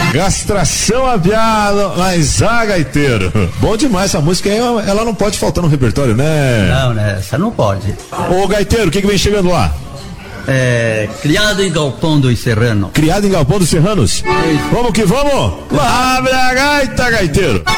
Gastração aviado, mas gaiteiro. Bom demais essa música aí, ela não pode faltar no repertório, né? Não, né? Essa não pode. Ô gaiteiro, o que vem chegando lá? Criado em Galpão dos Serranos. Criado em Galpão dos Serranos? Vamos que vamos? Abre a gaita, gaiteiro.